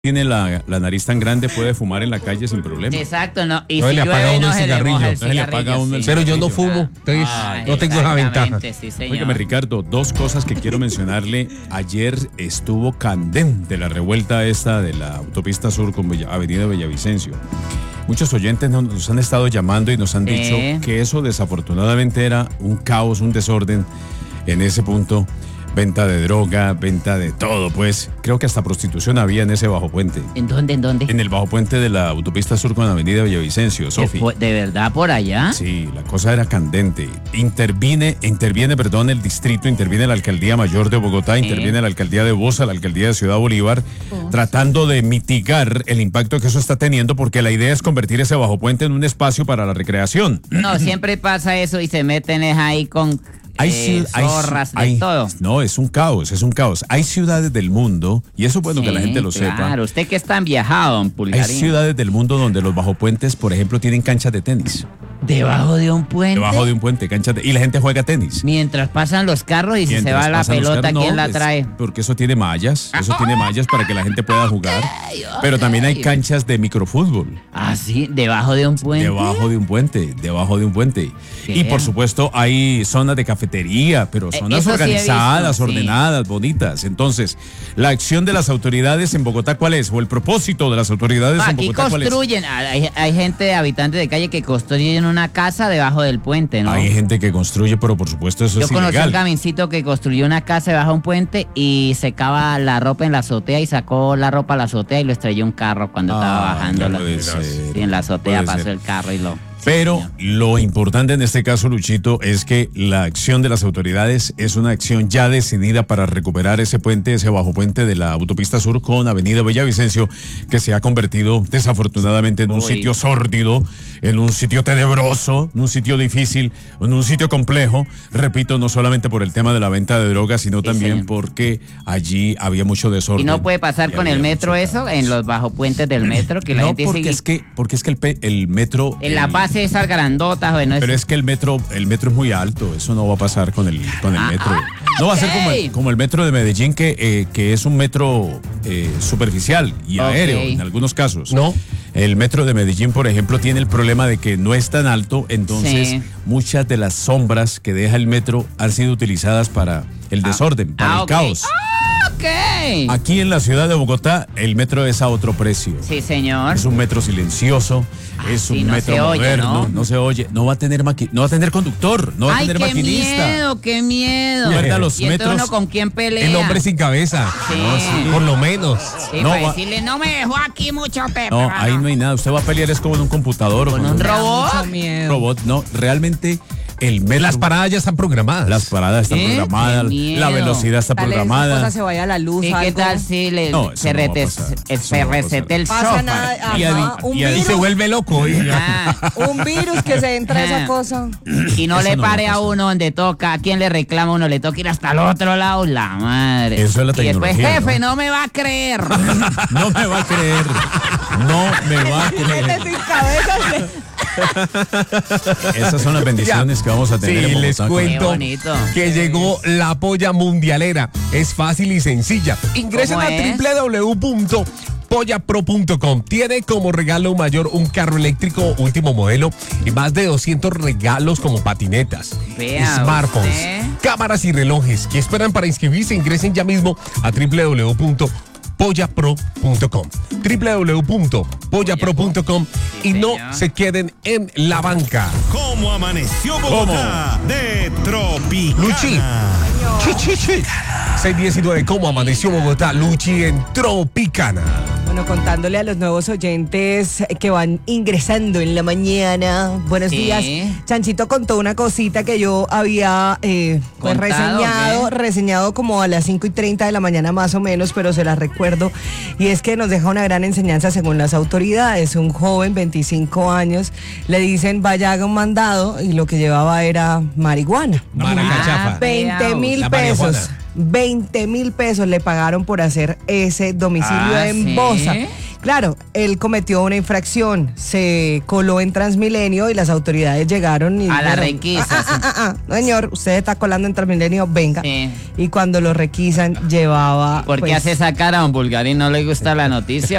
tiene la nariz tan grande, puede fumar en la calle sin problema. Exacto, no. Y No, si le apaga llueve, uno no el se le cigarrillo. moja el No se le apaga cigarrillo, uno el sí. Pero yo no fumo, entonces no tengo esa ventaja. Exactamente, sí, señor. Óigame, Ricardo, dos cosas que quiero mencionarle. Ayer estuvo candente la revuelta esta de la autopista sur con Avenida Villavicencio. Muchos oyentes nos han estado llamando y nos han dicho que eso desafortunadamente era un caos, un desorden en ese punto. Venta de droga, venta de todo, pues. Creo que hasta prostitución había en ese bajo puente. ¿En dónde? En el bajo puente de la autopista sur con Avenida Villavicencio, Sofi. ¿De verdad por allá? Sí, la cosa era candente. Interviene, el distrito, interviene la Alcaldía Mayor de Bogotá, interviene la Alcaldía de Bosa, la Alcaldía de Ciudad Bolívar, tratando de mitigar el impacto que eso está teniendo, porque la idea es convertir ese bajo puente en un espacio para la recreación. No, siempre pasa eso y se meten ahí con zorras de todo. No, es un caos. Hay ciudades del mundo, y eso es bueno que la gente lo sepa. Claro, usted que es tan viajado, don Pulgarín. Hay ciudades del mundo donde los bajopuentes, por ejemplo, tienen canchas de tenis. ¿Debajo de un puente? Debajo de un puente, y la gente juega tenis. Mientras pasan los carros y si se va la pelota, ¿quién la trae? Porque eso tiene mallas, para que la gente pueda jugar. Pero también hay canchas de microfútbol. Ah, sí, debajo de un puente. Debajo de un puente. Y por supuesto hay zonas de cafetería, pero zonas organizadas, ordenadas, bonitas. Entonces, la acción de las autoridades en Bogotá, ¿cuál es? O el propósito de las autoridades en Bogotá, ¿cuál es? Aquí construyen, hay gente, habitantes de calle que construyen una casa debajo del puente, ¿no? Hay gente que construye, pero por supuesto eso es ilegal. Yo conocí un camincito que construyó una casa debajo de un puente y secaba la ropa en la azotea y sacó la ropa a la azotea y lo estrelló un carro cuando estaba bajando. Sí, en la azotea pasó el carro y lo... Pero lo importante en este caso, Luchito, es que la acción de las autoridades es una acción ya decidida para recuperar ese puente, ese bajo puente de la autopista sur con Avenida Villavicencio, que se ha convertido desafortunadamente en un sitio sórdido, en un sitio tenebroso, en un sitio difícil, en un sitio complejo. Repito, no solamente por el tema de la venta de drogas, sino también porque allí había mucho desorden. ¿Y no puede pasar con el metro eso, en los bajo puentes del metro? Que la gente porque es que el metro... En la base esas grandotas, bueno. Pero es que el metro es muy alto, eso no va a pasar con el metro. No va a ser como el metro de Medellín, que es un metro superficial y aéreo en algunos casos. No. El metro de Medellín, por ejemplo, tiene el problema de que no es tan alto, entonces muchas de las sombras que deja el metro han sido utilizadas para el desorden, para el caos. Aquí en la ciudad de Bogotá, el metro es a otro precio. Sí, señor. Es un metro silencioso, es un metro moderno, no se oye, no va a tener conductor, no va a tener maquinista. ¡Qué miedo! Los ¿Y metros, uno con quién pelea? El hombre sin cabeza. Sí. No, por lo menos. Sí, para decirle, no me dejó aquí mucho temprano. No, ahí no hay nada. Usted va a pelear es como en un computador o con un robot. No, realmente el metro. Las paradas ya están programadas. Las paradas están programadas, la velocidad está programada. Cosa se vaya a la luz. ¿Y qué tal si se resete el software? Y se vuelve loco. Un virus que se entra a esa cosa. Y no le pare a uno donde toca. ¿A quién le reclama uno? Le toca ir hasta el otro lado. La madre. Eso es la tecnología. Y después, jefe, no me va a creer. No me va a creer. Sin cabeza. Esas son las bendiciones que vamos a tener en Bogotá. Les cuento que llegó la polla mundialera. Es fácil y sencilla. Ingresen a www.pollapro.com. Tiene como regalo mayor un carro eléctrico último modelo y más de 200 regalos como patinetas, smartphones, cámaras y relojes. ¿Qué esperan para inscribirse? Ingresen ya mismo a www.pollapro.com www.pollapro.com y no se queden en la banca. ¿Cómo amaneció Bogotá? De Tropicana. Luchi. 619, ¿cómo amaneció Bogotá? Luchi en Tropicana. Bueno, contándole a los nuevos oyentes que van ingresando en la mañana. Buenos días. Chanchito contó una cosita que yo había reseñado como a las 5:30 de la mañana más o menos, pero se la recuerdo. Y es que nos deja una gran enseñanza según las autoridades. Un joven, 25 años, le dicen vaya haga un mandado y lo que llevaba era marihuana. 20,000 pesos. 20,000 pesos le pagaron por hacer ese domicilio en Bosa. Claro, él cometió una infracción, se coló en Transmilenio y las autoridades llegaron y a la requisa. Señor, usted está colando en Transmilenio, venga. Sí. Y cuando lo requisan llevaba... ¿Por qué hace esa cara, don Bulgari? ¿No le gusta la noticia?